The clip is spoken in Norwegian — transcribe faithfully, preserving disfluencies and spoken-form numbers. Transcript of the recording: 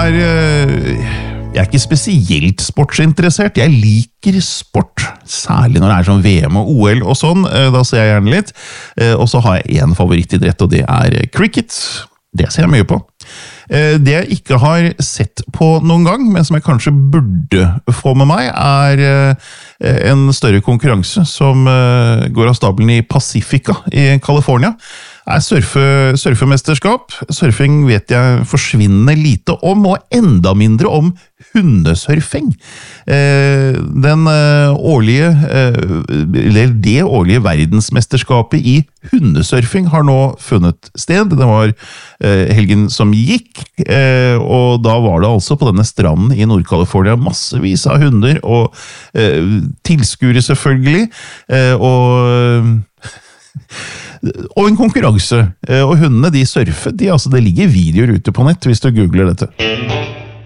er Jeg er ikke spesielt sportsinteressert. Jeg liker sport, særlig når det er sånn V M og O L og sånn. Da ser jeg gjerne litt. Og så har jeg en favorittidrett, og det er cricket. Det ser jeg mye på. Det jeg ikke har sett på noen gang, men som jeg kanskje burde få med meg, er en større konkurranse som går av stabelen i Pacifica i California. Er surfe, surfemesterskap. Surfing vet jeg forsvinner lite om, og enda mindre om hundesurfing. Den årlige, eller det årlige verdensmesterskapet i hundesurfing har nå funnet sted. Det var helgen som gikk, og da var det altså på denne stranden i Nord-California massevis av hunder, og tilskuere selvfølgelig, og og en konkurranse, og hundene de surfer, de, altså, det ligger videoer ute på nett hvis du googler dette.